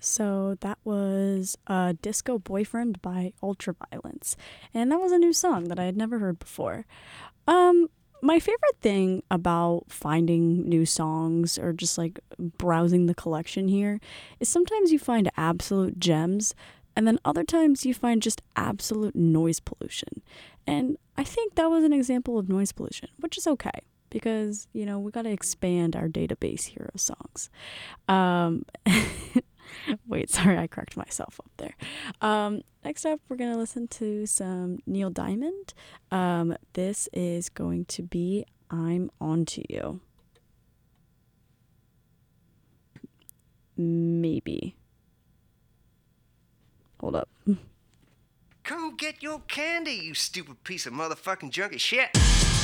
So that was Disco Boyfriend by Ultraviolence. And that was a new song that I had never heard before. Um, my favorite thing about finding new songs or just like browsing the collection here is sometimes you find absolute gems and then other times you find just absolute noise pollution. And I think that was an example of noise pollution, which is okay because, we got to expand our database here of songs. Um, Wait, sorry, I correct myself up there. Next up, we're going to listen to some Neil Diamond. This is going to be I'm On to You. Maybe. Hold up. Come get your candy, you stupid piece of motherfucking junky shit.